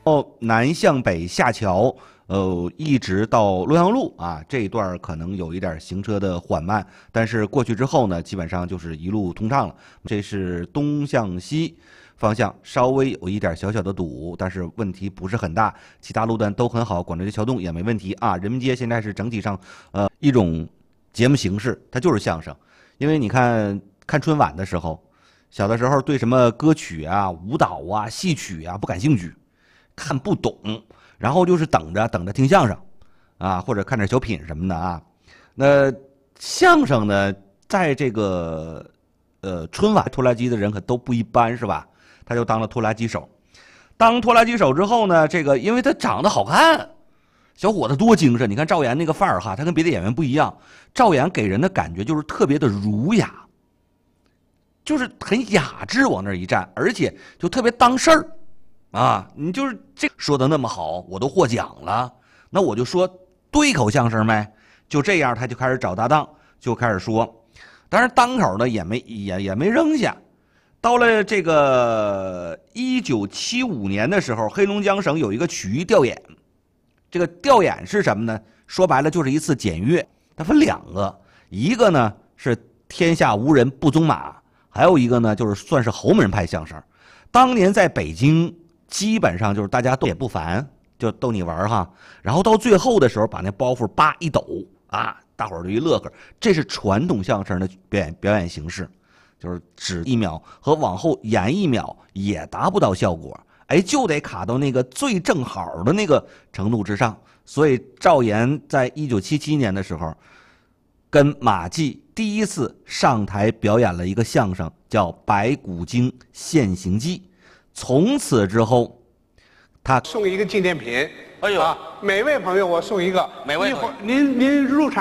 南向北下桥，一直到洛阳路啊，这一段可能有一点行车的缓慢，但是过去之后呢，基本上就是一路通畅了。这是东向西方向，稍微有一点小小的堵，但是问题不是很大，其他路段都很好，广州街桥洞也没问题啊。人民街现在是整体上一种节目形式，它就是相声，因为你看春晚的时候，小的时候对什么歌曲啊、舞蹈啊、戏曲啊不感兴趣，看不懂，然后就是等着听相声，啊，或者看点小品什么的啊。那相声呢，在这个春晚拖拉机的人可都不一般，是吧？他就当了拖拉机手。当拖拉机手之后呢，这个因为他长得好看，小伙子多精神。你看赵岩那个范儿哈，他跟别的演员不一样。赵岩给人的感觉就是特别的儒雅，就是很雅致往那儿一站，而且就特别当事儿啊。你就是这说的那么好，我都获奖了，那我就说对口相声呗。就这样，他就开始找搭档，就开始说。当然单口呢也没扔下。到了这个1975年的时候，黑龙江省有一个曲艺调演。这个调演是什么呢？说白了就是一次检阅，它分两个，一个呢是天下无人不宗马，还有一个呢就是算是侯门派相声。当年在北京基本上就是大家都也不烦，就逗你玩哈。然后到最后的时候，把那包袱叭一抖啊，大伙儿就一乐呵。这是传统相声的表演形式。就是只1秒和往后延1秒也达不到效果，哎，就得卡到那个最正好的那个程度之上。所以赵岩在1977年的时候，跟马季第一次上台表演了一个相声，叫《白骨精现形记》。从此之后，他送一个纪念品。 哎呦， 每位朋友我送一个。 每位一会儿您入场。